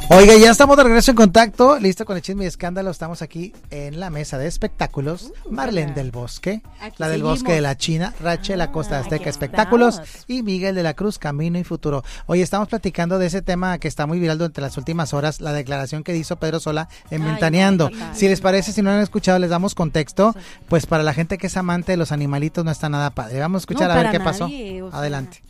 Oiga, ya estamos de regreso en contacto, listo con el chisme y escándalo. Estamos aquí en la mesa de espectáculos. Marlene del Bosque, aquí la del seguimos. Bosque de la China, Rachel Acosta de Azteca Espectáculos y Miguel de la Cruz, Camino y Futuro. Oye, estamos platicando de ese tema que está muy viral durante las últimas horas, la declaración que hizo Pedro Sola en Ventaneando. Si les parece, si no lo han escuchado, les damos contexto. Pues para la gente que es amante de los animalitos no está nada padre. Vamos a escuchar a ver qué pasó. Adelante.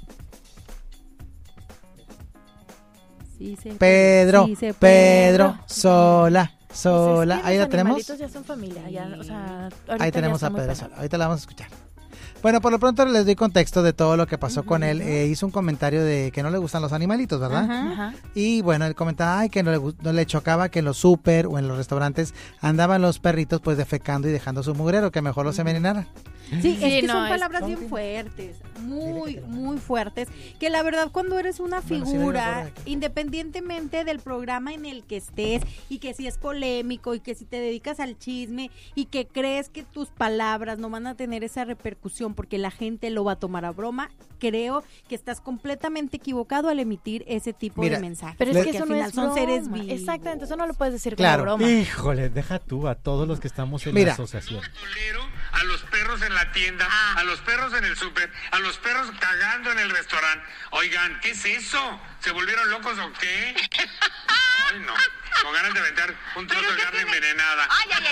Sí, Pedro, sí, Pedro Sola. Pues Ahí la tenemos. Los animalitos ya son familia, ya, o sea, Ahí tenemos a Pedro Sola. Ahorita la vamos a escuchar. Bueno, por lo pronto les doy contexto de todo lo que pasó con él. Hizo un comentario de que no le gustan los animalitos, ¿verdad? Ajá. Y bueno, él comentaba que no le chocaba que en los súper o en los restaurantes andaban los perritos pues defecando y dejando su mugrero, que mejor los envenenaran. Sí, es que no, son palabras bien fuertes, muy fuertes, que la verdad cuando eres una figura, independientemente del programa en el que estés y que si es polémico y que si te dedicas al chisme y que crees que tus palabras no van a tener esa repercusión porque la gente lo va a tomar a broma, creo que estás completamente equivocado al emitir ese tipo de mensajes. Pero es que eso al no final es son seres broma. vivos. Exactamente, eso no lo puedes decir Claro. como broma. Híjole, deja tú a todos los que estamos en la asociación. A los perros en la tienda, a los perros en el súper, a los perros cagando en el restaurante. Oigan, ¿qué es eso? ¿Se volvieron locos o qué? Ay, no. Con ganas de aventar un trozo de carne envenenada. Ay.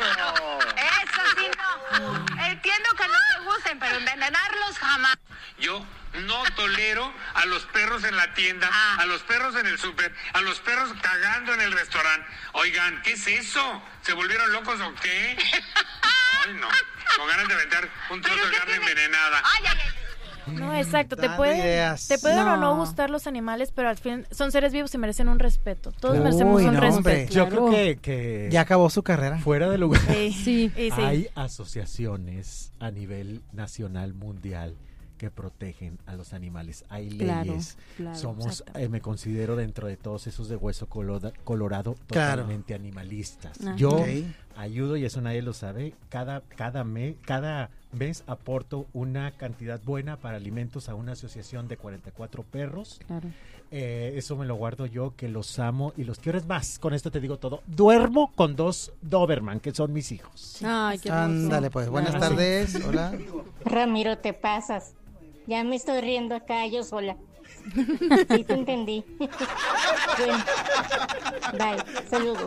Eso sí no. Entiendo que no te gusten, pero envenenarlos jamás. Yo no tolero a los perros en la tienda, a los perros en el súper, a los perros cagando en el restaurante. Oigan, ¿qué es eso? ¿Se volvieron locos o qué? Ay, no. Con ganas de aventar un trozo de carne envenenada. No, exacto, te Dando pueden ideas. o no gustar los animales, pero al fin son seres vivos y merecen un respeto. Todos merecemos un respeto. Hombre. Yo creo que Ya acabó su carrera. fuera de lugar. Sí. Hay asociaciones a nivel nacional, mundial, que protegen a los animales. Hay leyes. Claro, Somos, me considero dentro de todos esos de hueso colorado totalmente animalistas. Ajá. Yo ayudo, y eso nadie lo sabe, cada mes aporto una cantidad buena para alimentos a una asociación de 44 perros. Claro. Eso me lo guardo yo, que los amo y los quiero. Es más, con esto te digo todo. Duermo con 2 Doberman, que son mis hijos. Ay, qué hermoso. Ándale pues, buenas tardes. Hola. Ramiro, te pasas. Ya me estoy riendo acá yo sola. Sí, te entendí. Bueno, bye, saludos.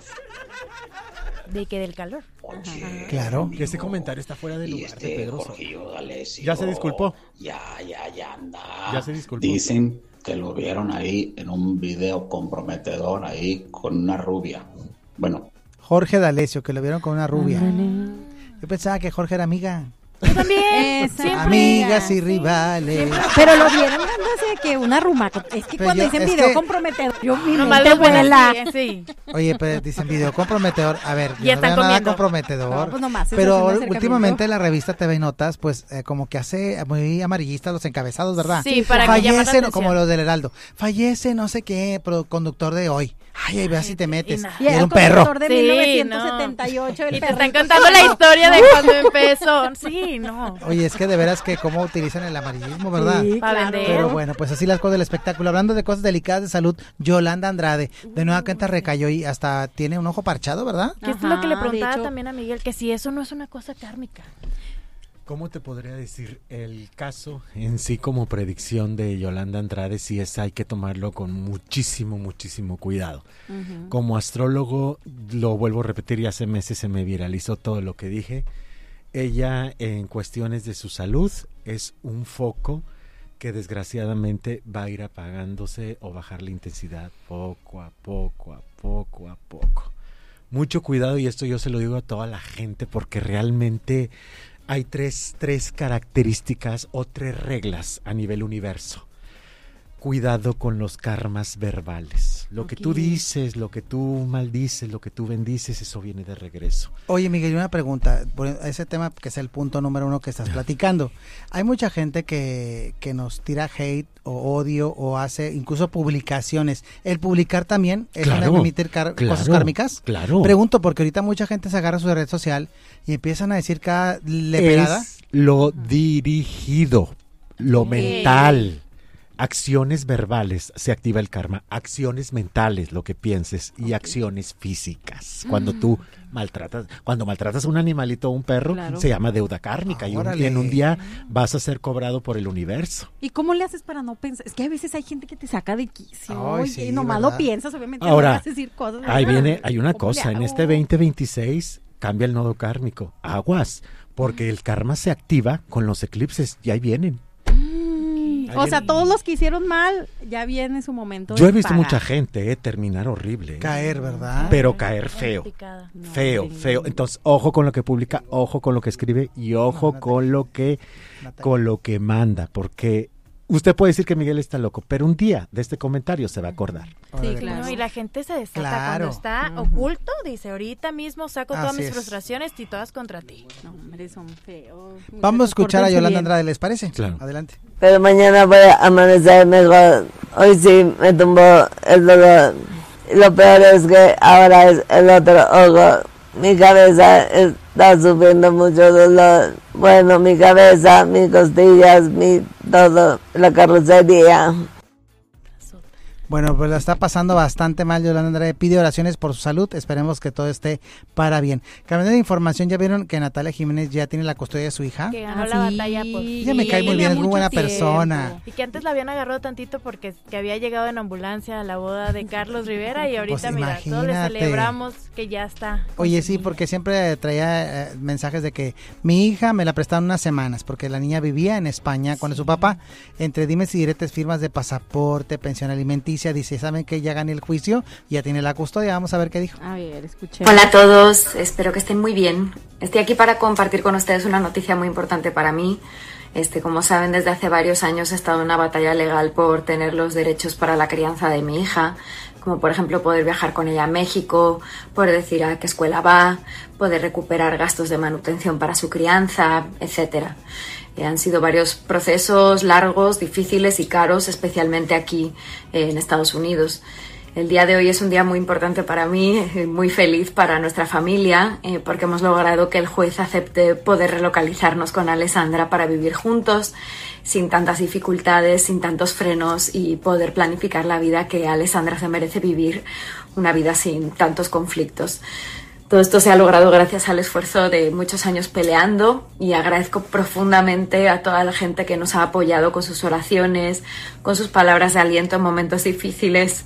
De que del calor. Claro. Que ese comentario está fuera de lugar de Pedro Sola. Jorgillo D'Alessio. Ya se disculpó. Ya anda. Ya se disculpó. Dicen que lo vieron ahí en un video comprometedor ahí con una rubia. Bueno. Jorge D'Alessio, que lo vieron con una rubia. Yo pensaba que Jorge era amiga. Yo también. Siempre. Amigas y rivales. Pero lo vieron dándose que una rumaca. Es que Pero cuando yo- dicen es video que- comprometedor, yo mi Nomás mente lo ven vuela. así, sí. Oye, pues dicen video comprometedor. A ver, Y yo no están veo nada comiendo. comprometedor. No, pues nomás, eso pero es un acercamiento. últimamente la revista TV Notas, pues como que hace muy amarillistas los encabezados, ¿verdad? Sí, para que llame la Fallece, atención. como los del Heraldo. Fallece no sé qué, conductor de hoy. Ay, ahí ve si te metes. nada. Y Y era el un perro. conductor de Sí, 1978. el Y te perrito están contando la historia de cuando empezó. Sí, no. Oye, es que de veras que cómo utilizan el amarillismo, ¿verdad? Sí, Para claro. vender. Pero bueno, pues así las cosas del espectáculo. Hablando de cosas delicadas de salud, Yolanda Andrade, de nueva cuenta recayó y hasta tiene un ojo parchado, ¿verdad? Que es lo que le Ajá, de preguntaba hecho- también a Miguel, que si eso no es una cosa kármica. ¿Cómo te podría decir? El caso en sí como predicción de Yolanda Andrade sí hay que tomarlo con muchísimo cuidado. Como astrólogo, lo vuelvo a repetir, y hace meses se me viralizó todo lo que dije. Ella, en cuestiones de su salud, es un foco que desgraciadamente va a ir apagándose o bajar la intensidad poco a poco. Mucho cuidado, y esto yo se lo digo a toda la gente, porque realmente hay tres características o 3 reglas a nivel universo. Cuidado con los karmas verbales. Lo que tú dices, lo que tú maldices, lo que tú bendices, eso viene de regreso. Oye, Miguel, una pregunta, por ese tema que es el punto número 1 que estás platicando. Hay mucha gente que nos tira hate o odio o hace incluso publicaciones. ¿El publicar también es Claro, una emitir cosas kármicas? Claro. Pregunto, porque ahorita mucha gente se agarra a su red social y empiezan a decir cada leperada. Es lo dirigido, lo mental. acciones verbales se activa el karma, acciones mentales, lo que pienses, y acciones físicas. Cuando tú maltratas a un animalito o un perro, se llama deuda kármica, y en un día vas a ser cobrado por el universo. ¿Y cómo le haces para no pensar? Es que a veces hay gente que te saca de quicio y nomás ¿verdad? lo piensas, obviamente. Ahora, no vas a decir cosas. hay una cosa, en este 2026 cambia el nodo kármico, aguas, porque el karma se activa con los eclipses, y ahí vienen. O sea, todos los que hicieron mal, ya viene su momento. Yo he visto mucha gente terminar horrible. Caer, ¿verdad? Pero caer feo. Feo. Entonces, ojo con lo que publica, ojo con lo que escribe y ojo con lo que manda, porque usted puede decir que Miguel está loco, pero un día de este comentario se va a acordar. Sí, claro. No, y la gente se desata cuando está oculto, dice, ahorita mismo saco todas mis frustraciones y todas contra ti. No, hombre, son feos. Vamos a escuchar a Yolanda Andrade, ¿les parece? Claro. Adelante. Pero mañana voy a amanecer mejor. Hoy sí me tumbó el dolor. Lo peor es que ahora es el otro ojo. Mi cabeza está sufriendo mucho dolor. Bueno, mi cabeza, mis costillas, todo, la carrocería. Bueno, pues la está pasando bastante mal Yolanda Andrade, pide oraciones por su salud, esperemos que todo esté para bien. Cambiando de información, ¿ya vieron que Natalia Jiménez ya tiene la custodia de su hija? Que ganó la batalla por fin. Ella me cae muy bien, es muy buena persona. Y que antes la habían agarrado tantito porque que había llegado en ambulancia a la boda de Carlos Rivera y ahorita pues mira, todos le celebramos que ya está. Oye, sí, porque siempre traía mensajes de que mi hija me la prestaron unas semanas porque la niña vivía en España cuando su papá, entre dimes y diretes, firmas de pasaporte, pensión alimenticia, dice, ¿saben que ya gané el juicio? Ya tiene la custodia, vamos a ver qué dijo. A ver, escuché. Hola a todos, espero que estén muy bien. Estoy aquí para compartir con ustedes una noticia muy importante para mí. Como saben, desde hace varios años he estado en una batalla legal por tener los derechos para la crianza de mi hija, como por ejemplo poder viajar con ella a México, poder decir a qué escuela va, poder recuperar gastos de manutención para su crianza, etcétera. Han sido varios procesos largos, difíciles y caros, especialmente aquí en Estados Unidos. El día de hoy es un día muy importante para mí, muy feliz para nuestra familia, porque hemos logrado que el juez acepte poder relocalizarnos con Alessandra para vivir juntos, sin tantas dificultades, sin tantos frenos, y poder planificar la vida que Alessandra se merece vivir, una vida sin tantos conflictos. Todo esto se ha logrado gracias al esfuerzo de muchos años peleando, y agradezco profundamente a toda la gente que nos ha apoyado con sus oraciones, con sus palabras de aliento en momentos difíciles.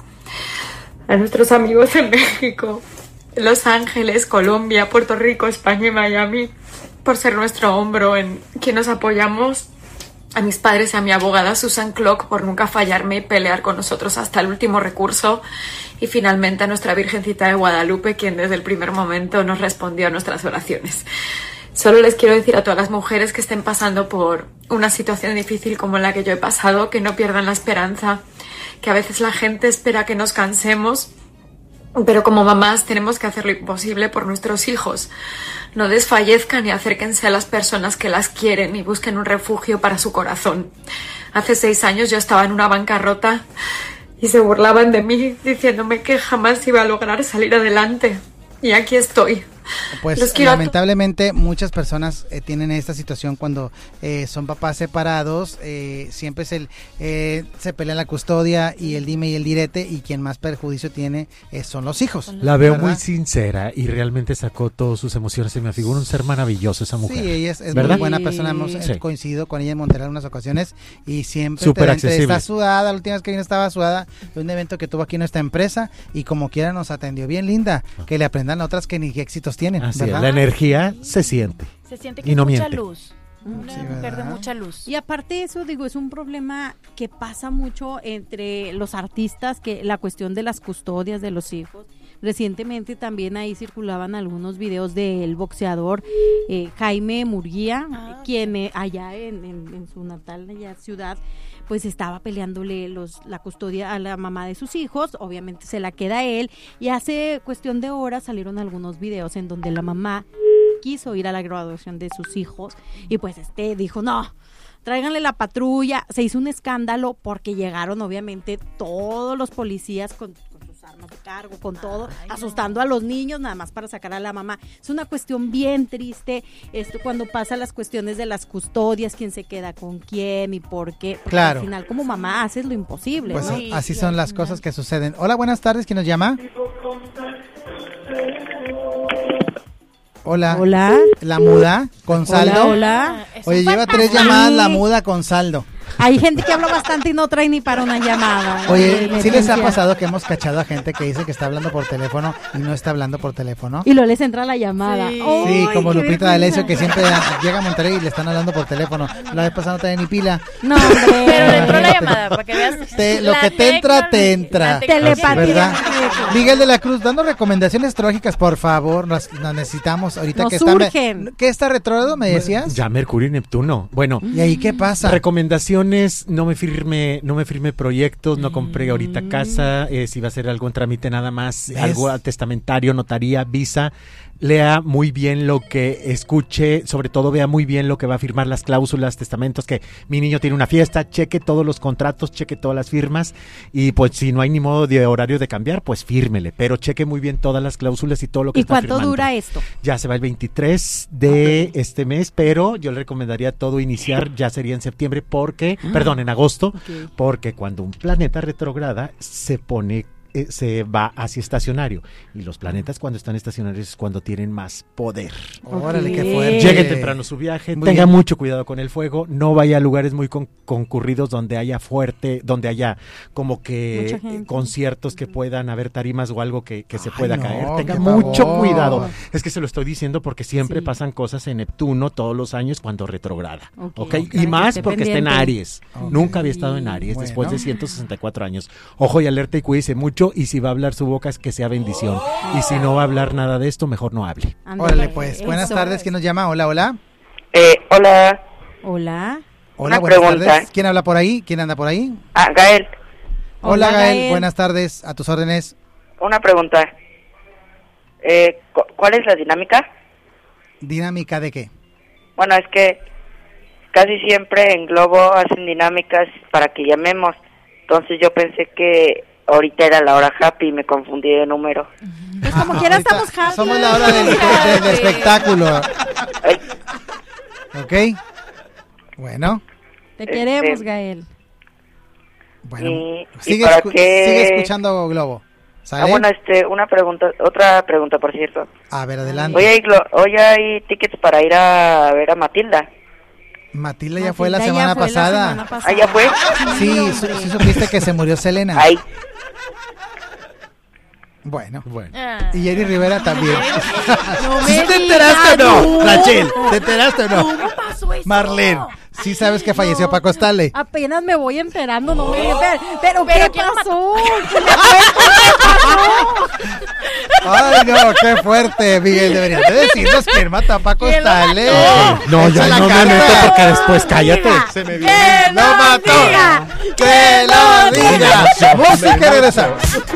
A nuestros amigos en México, Los Ángeles, Colombia, Puerto Rico, España y Miami, por ser nuestro hombro en quien nos apoyamos. A mis padres y a mi abogada Susan Clock por nunca fallarme y pelear con nosotros hasta el último recurso. Y finalmente a nuestra Virgencita de Guadalupe, quien desde el primer momento nos respondió a nuestras oraciones. Solo les quiero decir a todas las mujeres que estén pasando por una situación difícil como la que yo he pasado, que no pierdan la esperanza, que a veces la gente espera que nos cansemos, pero como mamás tenemos que hacer lo imposible por nuestros hijos. No desfallezcan y acérquense a las personas que las quieren y busquen un refugio para su corazón. Hace 6 años yo estaba en una bancarrota y se burlaban de mí diciéndome que jamás iba a lograr salir adelante. Y aquí estoy. Pues lamentablemente muchas personas tienen esta situación cuando son papás separados, siempre se pelea la custodia y el dime y el direte, y quien más perjuicio tiene son los hijos. La veo muy sincera y realmente sacó todas sus emociones, se me figura un ser maravilloso esa mujer. Sí, ella es muy buena persona, hemos coincidido con ella en Monterrey en unas ocasiones y siempre está sudada. La última vez que vino estaba sudada de un evento que tuvo aquí en nuestra empresa y como quiera nos atendió bien linda, que le aprendan a otras que ni éxitos tienen. Así es, la energía se siente. Se siente que y no mucha miente. luz. Una mujer de mucha luz. Y aparte de eso, digo, es un problema que pasa mucho entre los artistas, que la cuestión de las custodias de los hijos. Recientemente también ahí circulaban algunos videos del boxeador Jaime Murguía, quien allá en su natal ciudad, pues estaba peleándole la custodia a la mamá de sus hijos, obviamente se la queda él, y hace cuestión de horas salieron algunos videos en donde la mamá quiso ir a la graduación de sus hijos y pues dijo no, tráiganle la patrulla. Se hizo un escándalo porque llegaron obviamente todos los policías con sus armas de cargo, con todo, asustando a los niños nada más para sacar a la mamá. Es una cuestión bien triste cuando pasa las cuestiones de las custodias, quién se queda con quién y por qué. Porque claro. Al final como mamá haces lo imposible, pues ¿no? sí, así son las cosas que suceden. Hola, buenas tardes, ¿quién nos llama? Hola. Hola. La muda con saldo. Hola. Oye, lleva 3 llamadas la muda con saldo. Hay gente que habla bastante y no trae ni para una llamada. Oye, ¿sí les ha pasado que hemos cachado a gente que dice que está hablando por teléfono y no está hablando por teléfono? Y luego les entra la llamada. Sí, sí, como Lupita D'Alessio, que siempre llega a Monterrey y le están hablando por teléfono. La vez pasada no tenía ni pila. No, hombre. Pero le entró la llamada, para que veas. Lo que te entra, te entra. Telepatía. ¿Verdad? Miguel de la Cruz, dando recomendaciones astrológicas, por favor, nos necesitamos ahorita que surgen. ¿Qué está retrógrado, me decías? Ya Mercurio y Neptuno. Bueno. ¿Y ahí qué pasa? Recomendaciones, no me firme proyectos, no compré ahorita casa, si va a ser algún trámite nada más, algo testamentario, notaría, visa. Lea muy bien lo que escuche, sobre todo vea muy bien lo que va a firmar, las cláusulas, testamentos, que mi niño tiene una fiesta, cheque todos los contratos, cheque todas las firmas y pues si no hay ni modo de horario de cambiar, pues fírmele, pero cheque muy bien todas las cláusulas y todo lo que está firmando. ¿Y cuánto dura esto? Ya se va el 23 de este mes, pero yo le recomendaría todo iniciar, ya sería en septiembre en agosto, porque cuando un planeta retrograda se va hacia estacionario y los planetas cuando están estacionarios es cuando tienen más poder. Órale, qué fuerte. Llegue temprano su viaje, tenga mucho cuidado con el fuego, no vaya a lugares muy concurridos donde haya como que conciertos que puedan haber tarimas o algo que se pueda caer. Tenga mucho cuidado. Es que se lo estoy diciendo porque siempre pasan cosas en Neptuno todos los años cuando retrograda. Okay. Y más porque está en Aries. Nunca había estado en Aries después de 164 años. Ojo y alerta y cuídese mucho. Y si va a hablar su boca es que sea bendición. Y si no va a hablar nada de esto, mejor no hable. Órale, pues. Buenas tardes. ¿Quién nos llama? Hola. Hola. Hola, buenas pregunta. tardes. ¿Quién habla por ahí? ¿Quién anda por ahí? Gael. Hola, Gael. Buenas tardes. A tus órdenes. Una pregunta. ¿Cuál es la dinámica? ¿Dinámica de qué? Bueno, es que casi siempre en Globo hacen dinámicas para que llamemos. Entonces yo pensé que ahorita era la hora happy y me confundí de número. Pues como quiera estamos happy. Somos la hora del espectáculo. ¿Ok? Bueno. Te queremos, Gael. Bueno, sigue escuchando Globo. ¿Sale? Bueno, otra pregunta, por cierto. A ver, adelante. Hoy hay tickets para ir a ver a Matilda. Matilda ya fue la semana pasada. ¿Ah, ya fue? Sí, sí supiste que se murió Selena. Ay. Bueno. Y Jenny Rivera también. ¿Sí te enteraste o no? Rachel, ¿te enteraste o no? ¿Cómo pasó eso? Marlene, sí sabes que falleció Paco Stanley. Apenas me voy enterando, no me pero ¿qué pasó? Ay, no, qué fuerte, Miguel. Deberías de decirnos quién mató a Paco Stanley. No, ya no me meto porque después cállate. Se me viene. ¡Lo mató! ¡Que lo diga! Música y regresamos.